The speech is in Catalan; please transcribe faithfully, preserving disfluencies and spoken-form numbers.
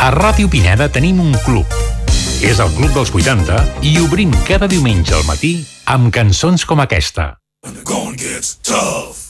A Ràdio Pineda tenim un club. És el Club dels vuitanta i obrim cada diumenge al matí amb cançons com aquesta. And the going gets tough.